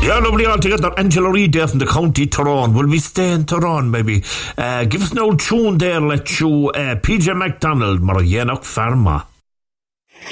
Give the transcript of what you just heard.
Yeah, lovely altogether. Angela Reid there from the County Tyrone. Will we stay in Tyrone, maybe? Give us an old tune there, let you PJ McDonald, Marianoch Pharma.